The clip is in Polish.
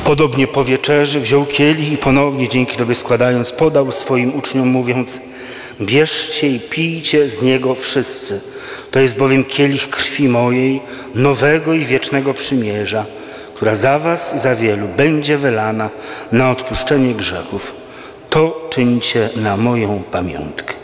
Podobnie po wieczerzy wziął kielich i ponownie dzięki Tobie składając podał swoim uczniom, mówiąc: bierzcie i pijcie z niego wszyscy. To jest bowiem kielich krwi mojej, nowego i wiecznego przymierza, która za was i za wielu będzie wylana na odpuszczenie grzechów. To czyńcie na moją pamiątkę.